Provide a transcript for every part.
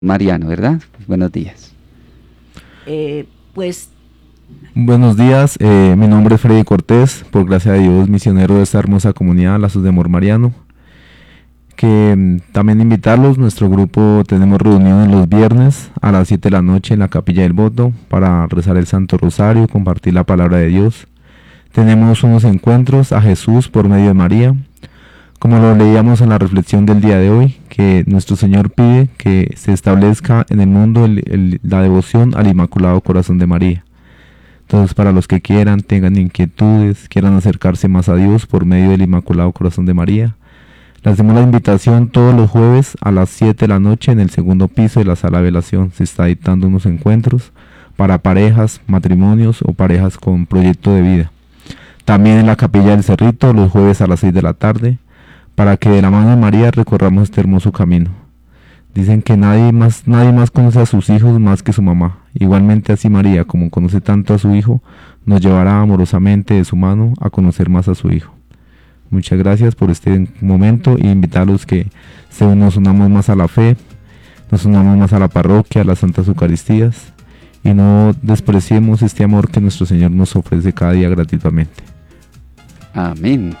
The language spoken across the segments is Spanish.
Mariano, ¿verdad? Buenos días. Pues Buenos días, mi nombre es Freddy Cortés, por gracia de Dios, misionero de esta hermosa comunidad, Lazos de Amor Mariano. También invitarlos, nuestro grupo tenemos reuniones los viernes a las 7 de la noche en la Capilla del Voto para rezar el Santo Rosario, compartir la palabra de Dios. Tenemos unos encuentros a Jesús por medio de María, como lo leíamos en la reflexión del día de hoy, que nuestro Señor pide que se establezca en el mundo la devoción al Inmaculado Corazón de María. Entonces, para los que quieran, tengan inquietudes, quieran acercarse más a Dios por medio del Inmaculado Corazón de María, les hacemos la invitación todos los jueves a las 7 de la noche en el segundo piso de la sala de velación. Se está dictando unos encuentros para parejas, matrimonios o parejas con proyecto de vida. También en la Capilla del Cerrito los jueves a las 6 de la tarde, para que de la mano de María recorramos este hermoso camino. Dicen que nadie más conoce a sus hijos más que su mamá. Igualmente así María, como conoce tanto a su hijo, nos llevará amorosamente de su mano a conocer más a su hijo. Muchas gracias por este momento y invitarlos que nos unamos más a la fe, nos unamos más a la parroquia, a las Santas Eucaristías y no despreciemos este amor que nuestro Señor nos ofrece cada día gratuitamente. Amén.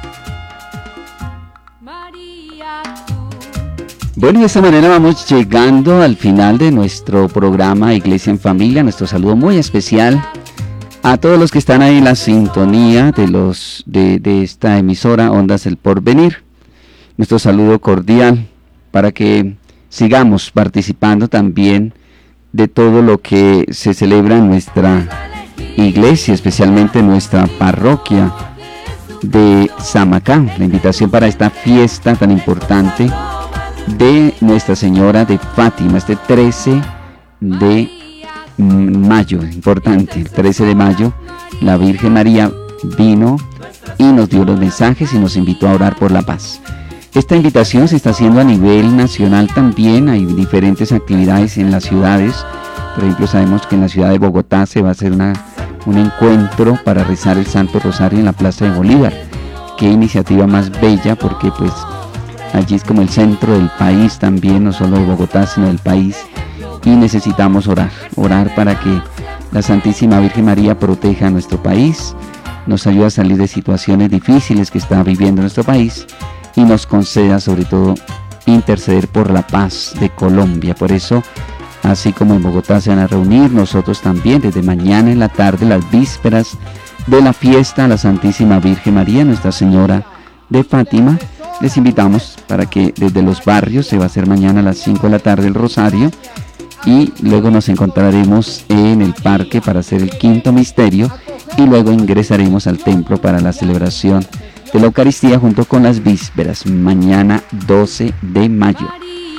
Bueno, de esta manera vamos llegando al final de nuestro programa Iglesia en Familia. Nuestro saludo muy especial a todos los que están ahí en la sintonía de esta emisora Ondas del Porvenir. Nuestro saludo cordial para que sigamos participando también de todo lo que se celebra en nuestra iglesia, especialmente en nuestra parroquia de Samacá. La invitación para esta fiesta tan importante de Nuestra Señora de Fátima, este 13 de mayo, importante, el 13 de mayo, la Virgen María vino y nos dio los mensajes y nos invitó a orar por la paz. Esta invitación se está haciendo a nivel nacional también, hay diferentes actividades en las ciudades. Por ejemplo, sabemos que en la ciudad de Bogotá se va a hacer un encuentro para rezar el Santo Rosario en la Plaza de Bolívar. Qué iniciativa más bella, porque pues allí es como el centro del país también, no solo de Bogotá, sino del país. Y necesitamos orar para que la Santísima Virgen María proteja a nuestro país, nos ayude a salir de situaciones difíciles que está viviendo nuestro país y nos conceda sobre todo interceder por la paz de Colombia. Por eso, así como en Bogotá se van a reunir, nosotros también desde mañana en la tarde, las vísperas de la fiesta a la Santísima Virgen María, Nuestra Señora de Fátima, les invitamos para que desde los barrios se va a hacer mañana a las 5 de la tarde el rosario y luego nos encontraremos en el parque para hacer el quinto misterio y luego ingresaremos al templo para la celebración de la Eucaristía junto con las vísperas, mañana 12 de mayo.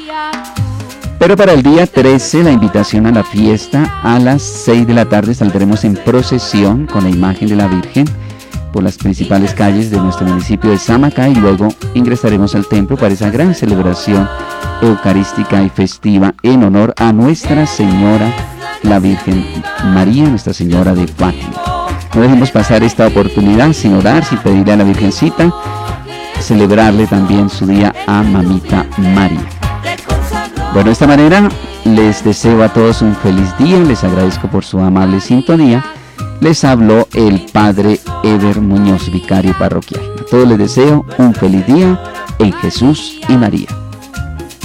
Pero para el día 13, la invitación a la fiesta, a las 6 de la tarde saldremos en procesión con la imagen de la Virgen por las principales calles de nuestro municipio de Samacá y luego ingresaremos al templo para esa gran celebración eucarística y festiva en honor a Nuestra Señora, la Virgen María, Nuestra Señora de Fátima. No dejemos pasar esta oportunidad sin orar, sin pedirle a la Virgencita, celebrarle también su día a Mamita María. Bueno, de esta manera les deseo a todos un feliz día, les agradezco por su amable sintonía. Les habló el Padre Eber Muñoz, vicario parroquial. A todos les deseo un feliz día en Jesús y María.